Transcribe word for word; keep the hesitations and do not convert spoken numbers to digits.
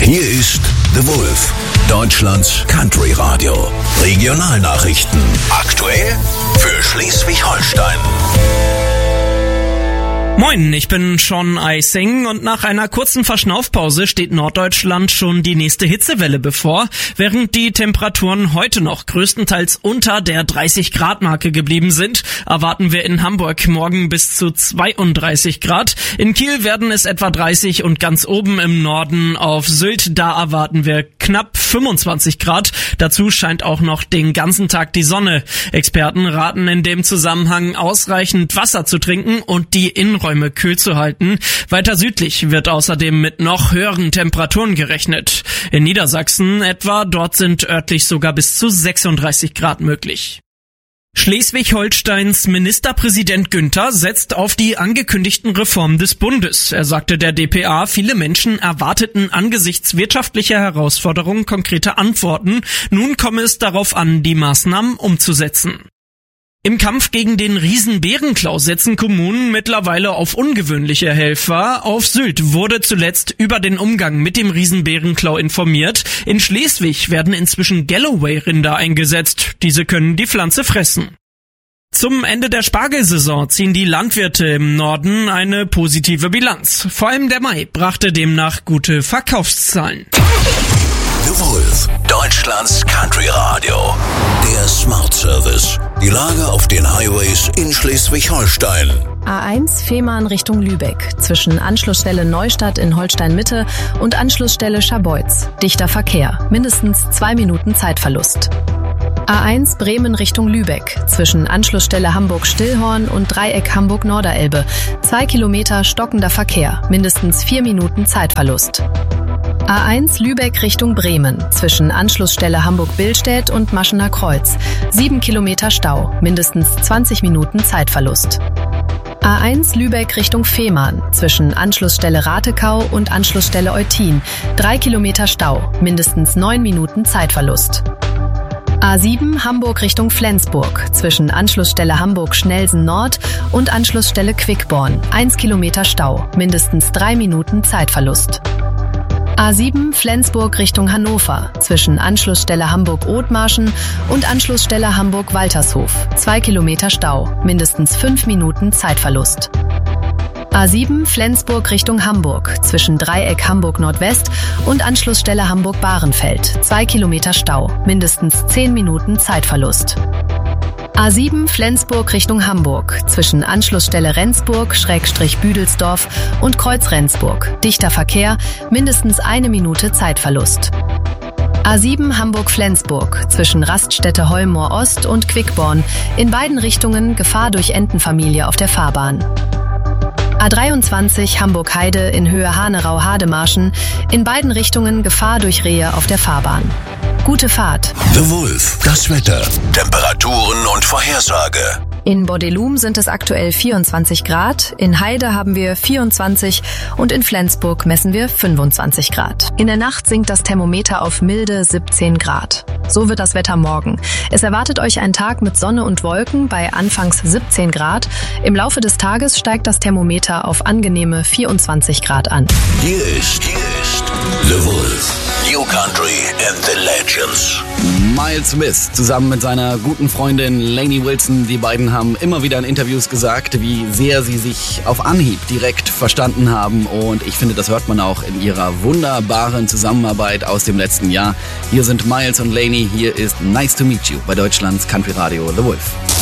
Hier ist The Wolf, Deutschlands Country Radio. Regionalnachrichten. Aktuell für Schleswig-Holstein. Moin, ich bin Sean Eising und nach einer kurzen Verschnaufpause steht Norddeutschland schon die nächste Hitzewelle bevor. Während die Temperaturen heute noch größtenteils unter der dreißig Grad Marke geblieben sind, erwarten wir in Hamburg morgen bis zu zweiunddreißig Grad. In Kiel werden es etwa dreißig und ganz oben im Norden auf Sylt, da erwarten wir knapp fünfundzwanzig Grad. Dazu scheint auch noch den ganzen Tag die Sonne. Experten raten in dem Zusammenhang, ausreichend Wasser zu trinken und die Innenräume kühl zu halten. Weiter südlich wird außerdem mit noch höheren Temperaturen gerechnet. In Niedersachsen etwa, dort sind örtlich sogar bis zu sechsunddreißig Grad möglich. Schleswig-Holsteins Ministerpräsident Günther setzt auf die angekündigten Reformen des Bundes. Er sagte der D P A, viele Menschen erwarteten angesichts wirtschaftlicher Herausforderungen konkrete Antworten. Nun komme es darauf an, die Maßnahmen umzusetzen. Im Kampf gegen den Riesenbärenklau setzen Kommunen mittlerweile auf ungewöhnliche Helfer. Auf Sylt wurde zuletzt über den Umgang mit dem Riesenbärenklau informiert. In Schleswig werden inzwischen Galloway-Rinder eingesetzt. Diese können die Pflanze fressen. Zum Ende der Spargelsaison ziehen die Landwirte im Norden eine positive Bilanz. Vor allem der Mai brachte demnach gute Verkaufszahlen. The Wolf, Deutschlands Country Radio. Der Smart Service. Die Lage auf den Highways in Schleswig-Holstein. A eins Fehmarn Richtung Lübeck. Zwischen Anschlussstelle Neustadt in Holstein-Mitte und Anschlussstelle Scharbeutz. Dichter Verkehr. Mindestens zwei Minuten Zeitverlust. A eins Bremen Richtung Lübeck. Zwischen Anschlussstelle Hamburg-Stillhorn und Dreieck Hamburg-Norderelbe. Zwei Kilometer stockender Verkehr. Mindestens vier Minuten Zeitverlust. A eins Lübeck Richtung Bremen. Zwischen Anschlussstelle Hamburg-Billstedt und Maschener Kreuz. Sieben Kilometer Stau. Mindestens zwanzig Minuten Zeitverlust. A eins Lübeck Richtung Fehmarn. Zwischen Anschlussstelle Ratekau und Anschlussstelle Eutin. Drei Kilometer Stau. Mindestens neun Minuten Zeitverlust. A sieben Hamburg Richtung Flensburg. Zwischen Anschlussstelle Hamburg-Schnelsen Nord und Anschlussstelle Quickborn. Eins Kilometer Stau. Mindestens drei Minuten Zeitverlust. A sieben Flensburg Richtung Hannover. Zwischen Anschlussstelle Hamburg-Othmarschen und Anschlussstelle Hamburg-Waltershof. Zwei Kilometer Stau. Mindestens fünf Minuten Zeitverlust. A sieben Flensburg Richtung Hamburg. Zwischen Dreieck Hamburg-Nordwest und Anschlussstelle Hamburg-Bahrenfeld. Zwei Kilometer Stau. Mindestens zehn Minuten Zeitverlust. A sieben Flensburg Richtung Hamburg. Zwischen Anschlussstelle Rendsburg-Büdelsdorf und Kreuz Rendsburg. Dichter Verkehr, mindestens eine Minute Zeitverlust. A sieben Hamburg-Flensburg. Zwischen Raststätte Holmoor Ost und Quickborn. In beiden Richtungen Gefahr durch Entenfamilie auf der Fahrbahn. A dreiundzwanzig Hamburg-Heide in Höhe Hanerau-Hademarschen. In beiden Richtungen Gefahr durch Rehe auf der Fahrbahn. Gute Fahrt. The Wolf, das Wetter, Temperaturen und Vorhersage. In Bordelum sind es aktuell vierundzwanzig Grad, in Heide haben wir vierundzwanzig und in Flensburg messen wir fünfundzwanzig Grad. In der Nacht sinkt das Thermometer auf milde siebzehn Grad. So wird das Wetter morgen. Es erwartet euch ein Tag mit Sonne und Wolken bei anfangs siebzehn Grad. Im Laufe des Tages steigt das Thermometer auf angenehme vierundzwanzig Grad an. Hier ist, hier ist The Wolf. New Country and the Legends. Miles Smith zusammen mit seiner guten Freundin Lainey Wilson, die beiden haben immer wieder in Interviews gesagt, wie sehr sie sich auf Anhieb direkt verstanden haben, und ich finde, das hört man auch in ihrer wunderbaren Zusammenarbeit aus dem letzten Jahr. Hier sind Miles und Lainey, hier ist Nice to Meet You bei Deutschlands Country Radio The Wolf.